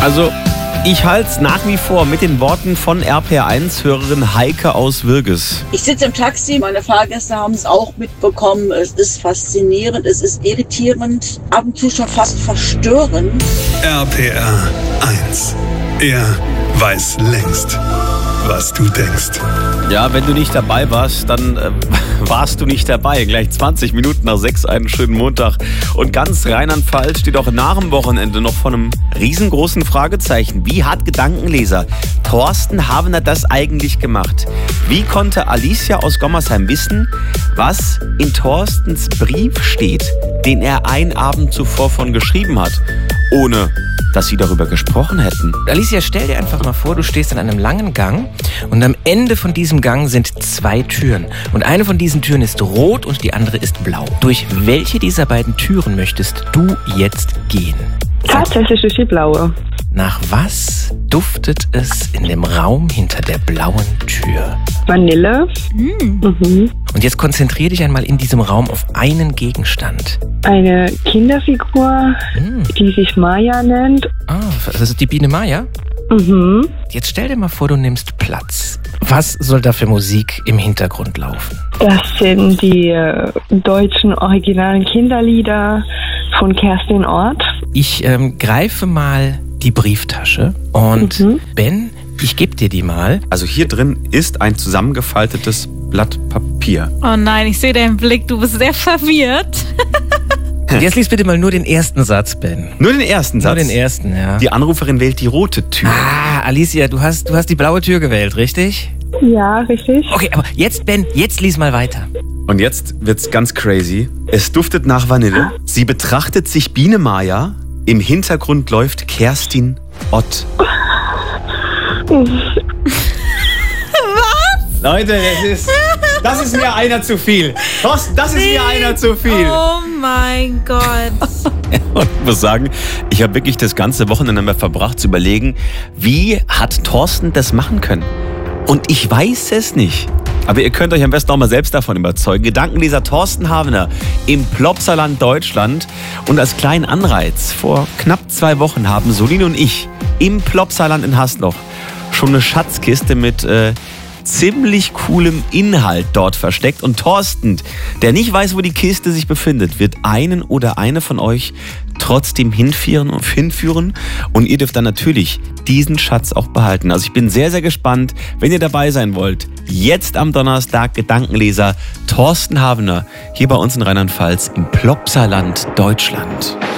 Also, ich halte es nach wie vor mit den Worten von RPR1-Hörerin Heike aus Würges. Ich sitze im Taxi, meine Fahrgäste haben es auch mitbekommen. Es ist faszinierend, es ist irritierend, ab und zu schon fast verstörend. RPR 1. Er weiß längst, was du denkst. Ja, wenn du nicht dabei warst, dann warst du nicht dabei. Gleich 20 Minuten nach 6, einen schönen Montag. Und ganz Rheinland-Pfalz steht auch nach dem Wochenende noch vor einem riesengroßen Fragezeichen. Wie hat Gedankenleser Thorsten Havener das eigentlich gemacht? Wie konnte Alicia aus Gommersheim wissen, was in Thorstens Brief steht, den er einen Abend zuvor von geschrieben hat, ohne dass sie darüber gesprochen hätten? Alicia, stell dir einfach mal vor, du stehst in einem langen Gang und am Ende von diesem Gang sind 2 Türen. Und eine von diesen Türen ist rot und die andere ist blau. Durch welche dieser beiden Türen möchtest du jetzt gehen? Tatsächlich durch die blaue. Nach was duftet es in dem Raum hinter der blauen Tür? Vanille. Und jetzt konzentrier dich einmal in diesem Raum auf einen Gegenstand. Eine Kinderfigur, die sich Maya nennt. Ah, das ist die Biene Maya? Mhm. Jetzt stell dir mal vor, du nimmst Platz. Was soll da für Musik im Hintergrund laufen? Das sind die deutschen originalen Kinderlieder von Kerstin Ort. Ich greife mal die Brieftasche und Ben, ich gebe dir die mal. Also hier drin ist ein zusammengefaltetes Blatt Papier. Oh nein, ich sehe deinen Blick, du bist sehr verwirrt. Und jetzt lies bitte mal nur den ersten Satz, Ben. Nur den ersten Satz? Nur den ersten, ja. Die Anruferin wählt die rote Tür. Ah, Alicia, du hast die blaue Tür gewählt, richtig? Ja, richtig. Okay, aber jetzt, Ben, jetzt lies mal weiter. Und jetzt wird's ganz crazy. Es duftet nach Vanille. Sie betrachtet sich Biene Maya. Im Hintergrund läuft Kerstin Ott. Was? Leute, das ist mir einer zu viel. Thorsten, das ist mir einer zu viel. Oh mein Gott. Und ich muss sagen, ich habe wirklich das ganze Wochenende damit verbracht zu überlegen, wie hat Thorsten das machen können? Und ich weiß es nicht. Aber ihr könnt euch am besten auch mal selbst davon überzeugen. Gedankenleser Thorsten Havener im Plopsaland Deutschland. Und als kleinen Anreiz, vor knapp 2 Wochen haben Soline und ich im Plopsaland in Hasloch schon eine Schatzkiste mit ziemlich coolem Inhalt dort versteckt. Und Thorsten, der nicht weiß, wo die Kiste sich befindet, wird einen oder eine von euch trotzdem hinführen. Und ihr dürft dann natürlich diesen Schatz auch behalten. Also ich bin sehr, sehr gespannt, wenn ihr dabei sein wollt. Jetzt am Donnerstag Gedankenleser Thorsten Havener hier bei uns in Rheinland-Pfalz im Plopsaland Deutschland.